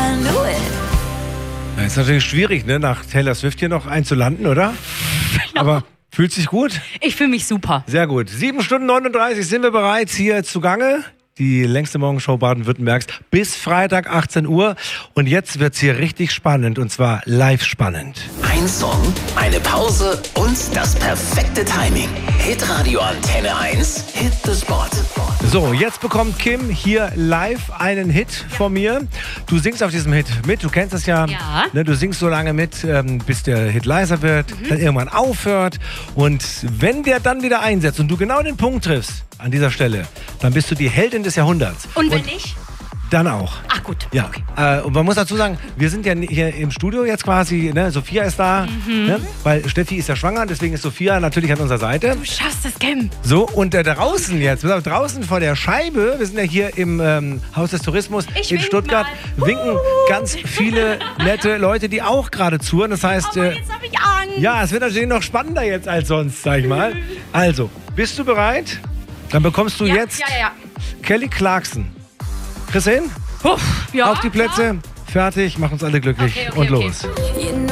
I knew it. Ja, ist natürlich schwierig, ne, nach Taylor Swift hier noch einzulanden, oder? Aber fühlt sich gut? Ich fühle mich super. Sehr gut. 7 Stunden 39 sind wir bereits hier zugange. Die längste Morgenshow Baden-Württembergs bis Freitag 18 Uhr. Und jetzt wird's hier richtig spannend, und zwar live spannend. Ein Song, eine Pause und das perfekte Timing. Hitradio Antenne 1, Hit the Spot. So, jetzt bekommt Kim hier live einen Hit von mir. Du singst auf diesem Hit mit, du kennst es ja. Ja. Ne, du singst so lange mit, bis der Hit leiser wird, dann irgendwann aufhört. Und wenn der dann wieder einsetzt und du genau den Punkt triffst an dieser Stelle, dann bist du die Heldin des Jahrhunderts. Und wenn nicht? Dann auch. Ach gut. Ja, Okay. und man muss dazu sagen, wir sind ja hier im Studio jetzt quasi, ne? Sophia ist da, ne? Weil Steffi ist ja schwanger, deswegen ist Sophia natürlich an unserer Seite. Du schaffst es, Kim. So, und draußen jetzt, draußen vor der Scheibe, wir sind ja hier im Haus des Tourismus Ich in wink Stuttgart, mal. winken ganz viele nette Leute, die auch gerade zuhören. Das heißt, Aber jetzt habe ich Angst. ja, es wird natürlich noch spannender jetzt als sonst, sag ich mal. Also, bist du bereit? Dann bekommst du jetzt Ja. Kelly Clarkson. Chris hin? Ja, Auf die Plätze, fertig, mach uns alle glücklich Okay, und okay. los. You know